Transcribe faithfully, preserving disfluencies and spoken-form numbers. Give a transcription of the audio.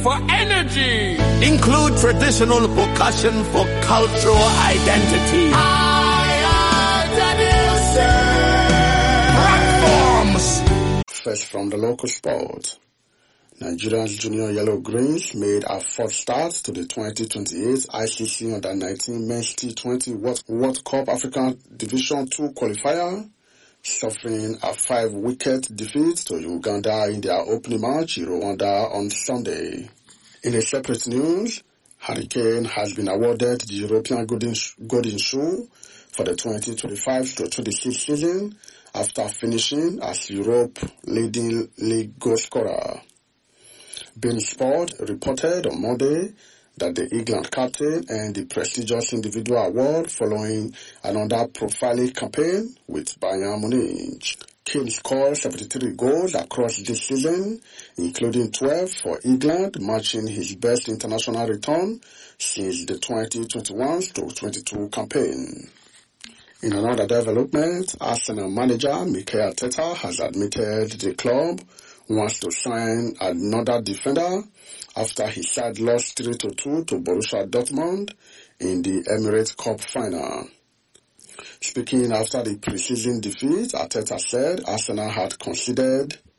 for energy. Include traditional percussion for cultural identity. Platforms. First from the local sport. Nigeria's junior Yellow Greens made a fourth start to the twenty twenty-eight I C C Under nineteen Men's T twenty World Cup African Division two qualifier, suffering a five-wicket defeat to Uganda in their opening match in Rwanda on Sunday. In a separate news, Hurricane has been awarded the European Golden, Golden Shoe for the twenty twenty-five to twenty-six season after finishing as Europe's leading league goal scorer. beIN Sport reported on Monday that the England captain earned the prestigious individual award following another profiling campaign with Bayern Munich. Kane scored seventy-three goals across this season, including twelve for England, matching his best international return since the twenty twenty-one to twenty-two campaign. In another development, Arsenal manager Mikel Arteta has admitted the club wants to sign another defender after his side lost three to two to Borussia Dortmund in the Emirates Cup final. Speaking after the preseason defeat, Arteta said Arsenal had considered